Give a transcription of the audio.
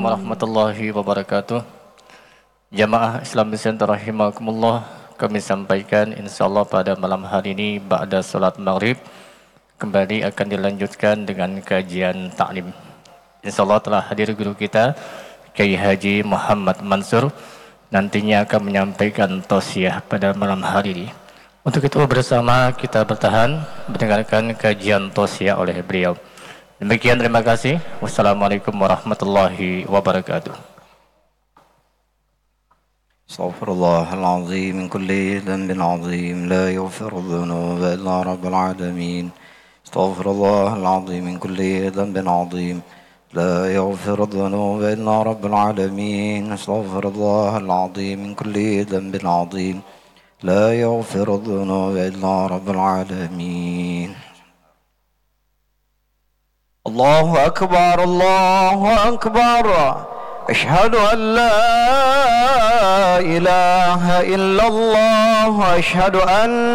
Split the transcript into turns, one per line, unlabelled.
warahmatullahi wabarakatuh. Jamaah Islam Center rahimakumullah, kami sampaikan insyaallah pada malam hari ini ba'da salat maghrib kembali akan dilanjutkan dengan kajian taklim. Insyaallah telah hadir guru kita Kiai Haji Muhammad Mansur, nantinya akan menyampaikan tausiah pada malam hari ini. Untuk itu bersama kita bertahan mendengarkan kajian tausiah oleh beliau. Demikian, terima kasih. Wassalamualaikum warahmatullahi wabarakatuh.
Astaghfirullahaladzim min kulli dhanbin azim la yaghfiru dhunuba illa rabbul alamin. Astaghfirullahaladzim min kulli dhanbin azim la yaghfiru dhunuba illa rabbul alamin. Astaghfirullahaladzim min kulli dhanbin azim la yaghfiru dhunuba illa rabbul alamin. الله أكبر الله أكبر أشهد أن لا إله إلا الله أشهد أن